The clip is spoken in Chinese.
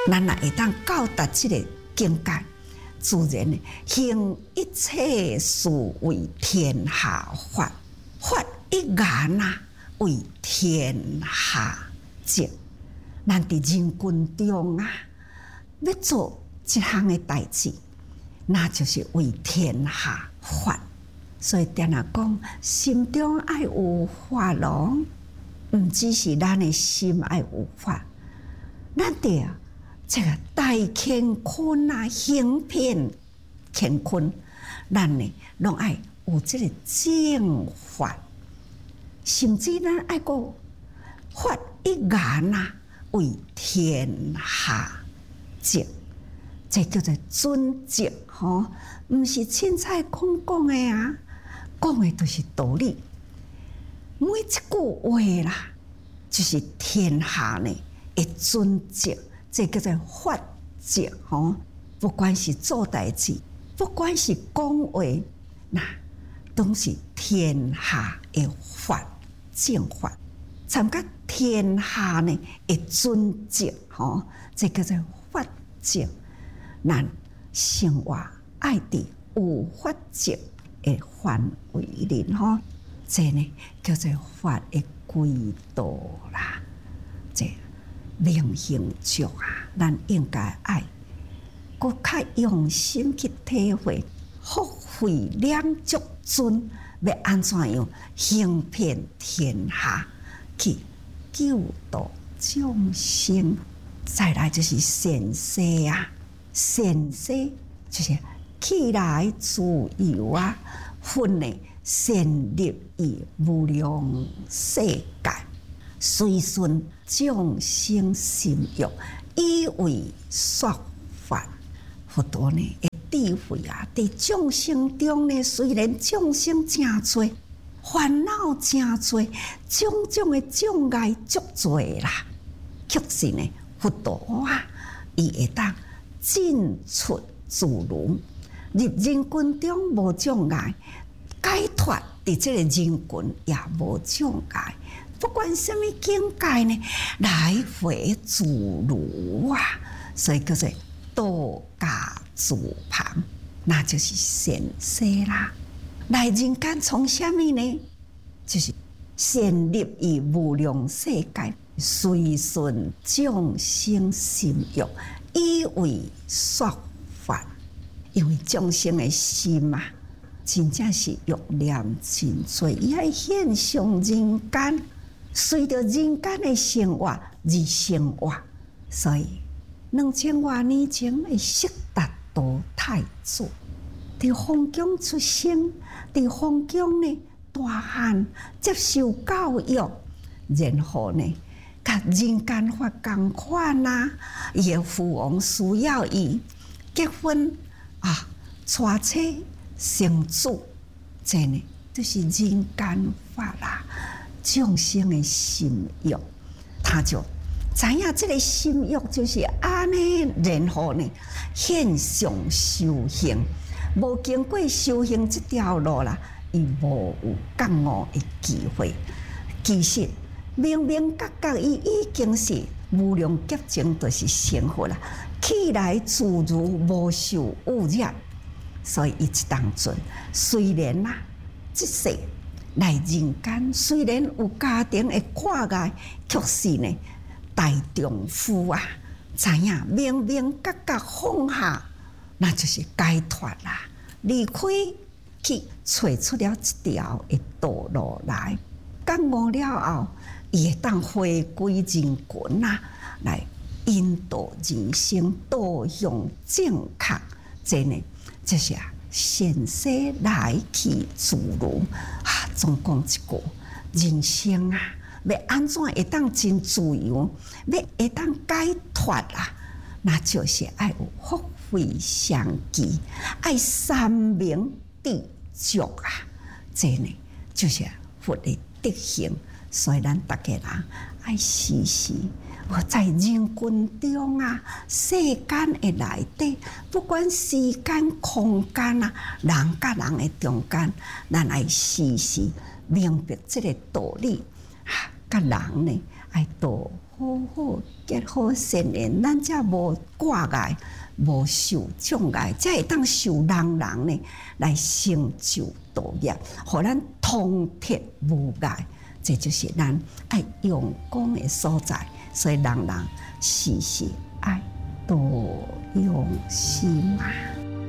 咱若会当到达这个境界，自然呢，行一切事为天下法，法一言啊，为天下正。咱伫人群中啊，要做一项的代志，那就是为天下法。所以定下讲，心中爱有法咯，毋只是咱的心爱有法，咱得这个大乾坤啊，行遍乾坤，咱呢拢爱有这个正法，甚至咱爱个法一言啊，为天下正，这叫做准正吼，毋是凊彩讲的啊，讲的都是道理。每一句话啦，就是天下呢的准正。这叫做法正吼，不管是做代志，不管是讲话，那都是天下的法正法，参加天下呢的准正吼，这叫做法正。咱生活爱伫有法正的范围内吼，这呢叫做法的轨道啦，这。明行足啊，咱应该爱，搁较用心去体会，福慧两足尊要安怎样行遍天下，去救度众生。再来就是善世啊，善世就是起来自由啊，分呢善立于无量世界。随顺众生心欲，以为说法。佛陀呢，的智慧啊，在众生中呢，虽然众生真多，烦恼真多，种种的障碍足多啦，却是呢，佛陀啊，伊会当进出自如，入人群中无障碍，解脱伫这个人群也无障碍。不管什么境界呢，来回自如啊，所以叫做道家自旁，那就是善世啦。来人间从什么呢？就是善立于无量世界，随顺众生心欲，以为说法。因为众生的心啊，真正是欲念真多，伊爱现象人间。随着人间的生活而生活，所以2000多年前的悉达多太子，伫皇宫出生，伫皇宫呢大汉接受教育，然后呢，甲人间法同款啊，伊的父王需要伊结婚啊，娶妻生子，这呢都是人间法啦。众生的心欲，他就知影这个心欲就是安尼，然后呢，现象修行，无经过修行这条路啦，伊无有觉悟的机会。其实明明觉觉，伊已经是无量劫前就是成佛啦，起来自如，无受污染，所以伊一当阵虽然啦，这世。来人间虽然有家庭的挂碍，却是呢大丈夫啊！知影明明觉觉放下，那就是解脱啦，离开去找出了一条的道路来。觉悟了后，伊会当回归人群啊，来引导人生导向正确。这呢，就是善世来去自如啊！总讲一句，人生啊，要安怎会当真自由，要会当解脱啊，那就是爱有福慧相继，爱三明知足啊！这呢，就是佛的德行。所以咱大家人爱时时我在人群中啊，世间的内底，不管时间空间啊，人甲人的中间，咱爱时时明白这个道理，甲人呢爱多好好结好善缘，咱才无挂碍，无受障碍，才会当受人呢来成就道业，互咱通铁无碍。这就是咱爱用功的所在，所以人人时时爱多用心啊。